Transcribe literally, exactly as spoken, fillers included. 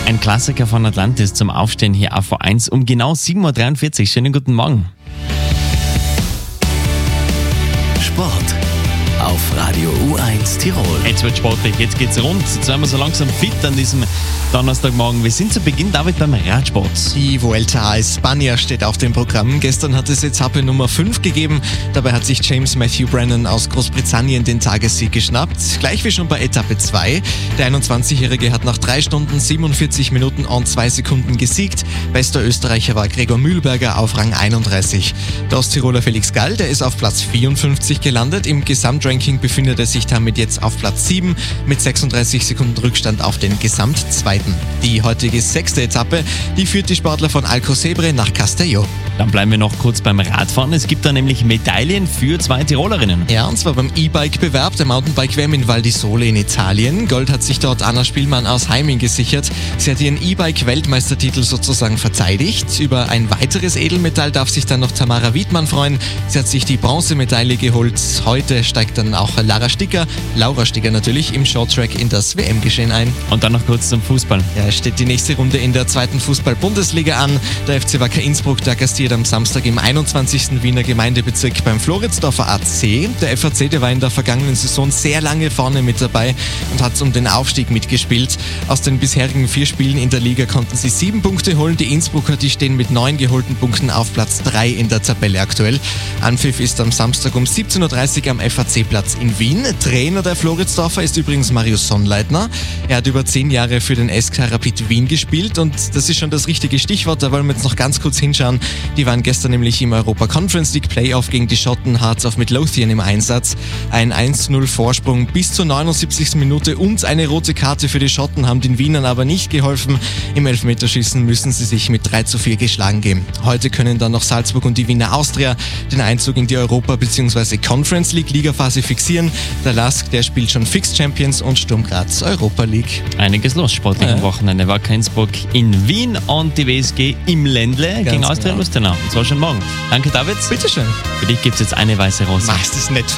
Ein Klassiker von Atlantis zum Aufstehen hier auf V eins um genau sieben Uhr dreiundvierzig. Schönen guten Morgen. Sport auf Radio U eins Tirol. Jetzt wird sportlich, jetzt geht's rund. Jetzt werden wir so langsam fit an diesem Donnerstagmorgen. Wir sind zu Beginn, David, beim Radsport. Die Vuelta a España steht auf dem Programm. Gestern hat es Etappe Nummer fünf gegeben. Dabei hat sich James Matthew Brennan aus Großbritannien den Tagessieg geschnappt. Gleich wie schon bei Etappe zwei. Der einundzwanzigjährige hat nach drei Stunden, siebenundvierzig Minuten und zwei Sekunden gesiegt. Bester Österreicher war Gregor Mühlberger auf Rang einunddreißig. Der Osttiroler Felix Gall, der ist auf Platz vierundfünfzig gelandet. Im Gesamtranking befindet er sich damit jetzt auf Platz sieben mit sechsunddreißig Sekunden Rückstand auf den Gesamtzweiten. Die heutige sechste Etappe, die führt die Sportler von Alcocebre nach Castelló. Dann bleiben wir noch kurz beim Radfahren. Es gibt da nämlich Medaillen für zwei Tirolerinnen. Ja, und zwar beim E-Bike-Bewerb der Mountainbike-W M in Val di Sole in Italien. Gold hat sich dort Anna Spielmann aus Heiming gesichert. Sie hat ihren E-Bike-Weltmeistertitel sozusagen verteidigt. Über ein weiteres Edelmetall darf sich dann noch Tamara Wiedmann freuen. Sie hat sich die Bronzemedaille geholt. Heute steigt dann auch Lara Sticker, Laura Sticker natürlich, im Shorttrack in das W M-Geschehen ein. Und dann noch kurz zum Fußball. Ja, es steht die nächste Runde in der zweiten Fußball-Bundesliga an. Der F C Wacker Innsbruck, der gastiert am Samstag im einundzwanzigsten Wiener Gemeindebezirk beim Floridsdorfer A C. Der F A C, der war in der vergangenen Saison sehr lange vorne mit dabei und hat um den Aufstieg mitgespielt. Aus den bisherigen vier Spielen in der Liga konnten sie sieben Punkte holen. Die Innsbrucker, die stehen mit neun geholten Punkten auf Platz drei in der Tabelle aktuell. Anpfiff ist am Samstag um siebzehn Uhr dreißig am F A C-Platz in Wien. Trainer der Floridsdorfer ist übrigens Marius Sonnleitner. Er hat über zehn Jahre für den S K Rapid Wien gespielt und das ist schon das richtige Stichwort, da wollen wir jetzt noch ganz kurz hinschauen. Die waren gestern nämlich im Europa Conference League Playoff gegen die Schotten Hearts of Midlothian im Einsatz. Ein eins zu null Vorsprung bis zur neunundsiebzigsten Minute und eine rote Karte für die Schotten haben den Wienern aber nicht geholfen. Im Elfmeterschießen müssen sie sich mit drei zu vier geschlagen geben. Heute können dann noch Salzburg und die Wiener Austria den Einzug in die Europa- bzw. Conference League Ligaphase fixieren. Der Lask, der spielt schon Fixed Champions und Sturm Graz Europa League. Einiges los sportlich am Ja. Wochenende. Wacker Innsbruck in Wien und die W S G im Ländle gegen Austria genau. Lustenau. Und zwar schon morgen. Danke, David. Bitteschön. Für dich gibt es jetzt eine weiße Rose. Machst es nicht für